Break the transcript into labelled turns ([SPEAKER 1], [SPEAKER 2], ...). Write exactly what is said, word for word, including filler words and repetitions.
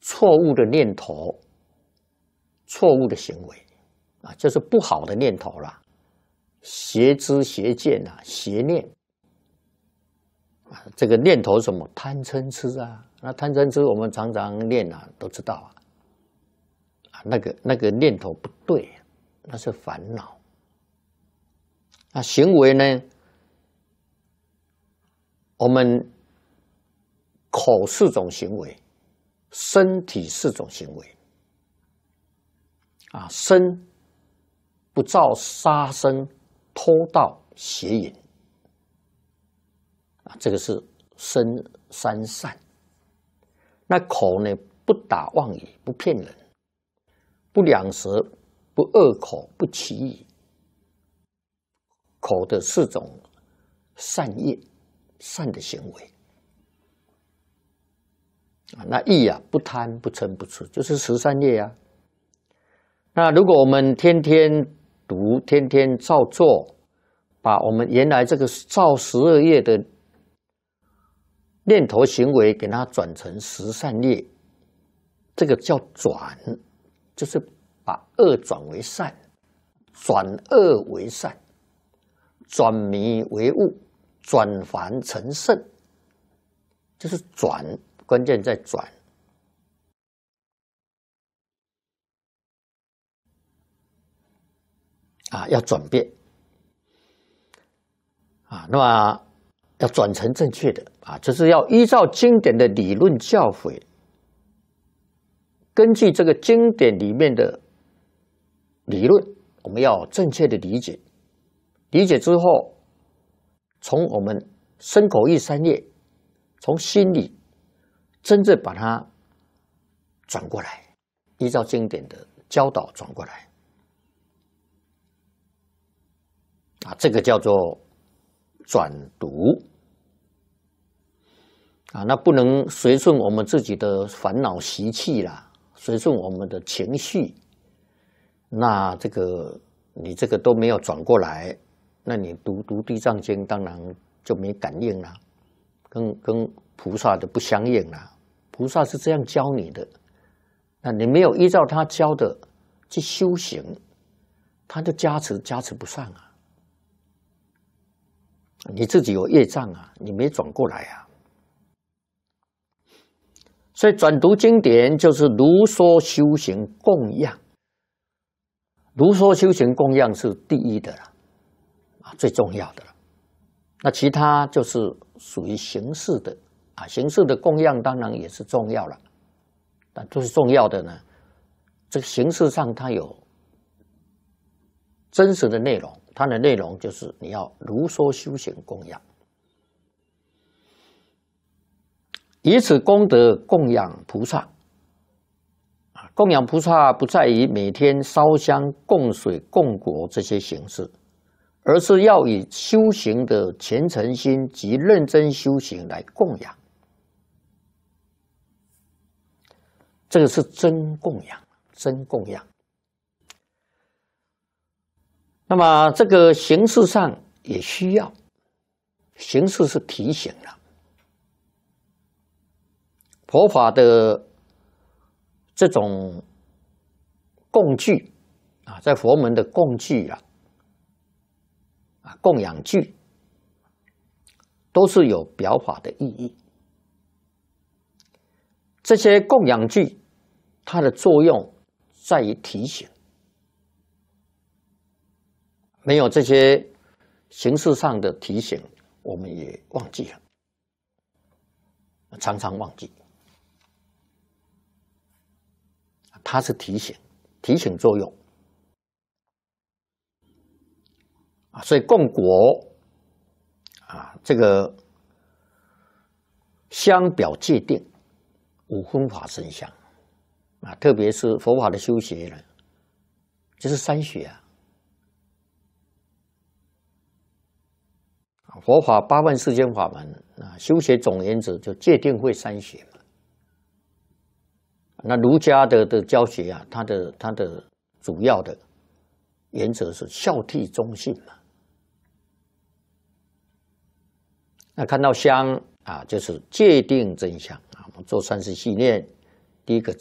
[SPEAKER 1] 错误的念头、错误的行为啊，就是不好的念头啦，邪知邪见啊，邪念啊，这个念头什么贪嗔痴啊，那贪嗔痴我们常常念啊，都知道啊，啊那个那个念头不对，那是烦恼。那行为呢？我们口四种行为，身体四种行为。啊，身不造杀生、偷盗、邪淫。啊，这个是身三善。那口呢，不打妄语，不骗人，不两舌，不恶口，不绮语。口的四种善业。善的行为啊，那意啊，不贪不嗔不痴，就是十善业啊。那如果我们天天读，天天照做，把我们原来这个造十二业的念头行为，给它转成十善业，这个叫转，就是把恶转为善，转恶为善，转迷为悟。转凡成圣，就是转，关键在转啊，要转变啊，那么要转成正确的啊，就是要依照经典的理论教诲，根据这个经典里面的理论，我们要正确的理解，理解之后。从我们身口意三业，从心里真正把它转过来，依照经典的教导转过来，啊，这个叫做转读啊，那不能随顺我们自己的烦恼习气啦，随顺我们的情绪，那这个你这个都没有转过来。那你读读地藏经，当然就没感应了，跟跟菩萨的不相应了。菩萨是这样教你的，那你没有依照他教的去修行，他的加持加持不上啊。你自己有业障啊，你没转过来啊。所以转读经典就是如说修行供养，如说修行供养是第一的了。最重要的了，那其他就是属于形式的啊，形式的供养当然也是重要了，但最重要的呢，这个形式上它有真实的内容，它的内容就是你要如说修行供养，以此功德供养菩萨。供养菩萨不在于每天烧香、供水、供果这些形式。而是要以修行的虔诚心及认真修行来供养，这个是真供养，真供养。那么这个形式上也需要，形式是提醒了佛法的这种供具啊，在佛门的供具啊。啊，供养具都是有表法的意义。这些供养具，它的作用在于提醒。没有这些形式上的提醒，我们也忘记了，常常忘记。它是提醒，提醒作用。啊，所以供果啊，这个香表界定五分法身香啊，特别是佛法的修学呢，就是三学啊。佛法八万四千法门啊，修学总原则就戒定慧三学嘛。那儒家的的教学啊，它的它的主要的原则是孝悌忠信嘛。那看到香啊，就是戒定真香啊。我们做三十系念，第一个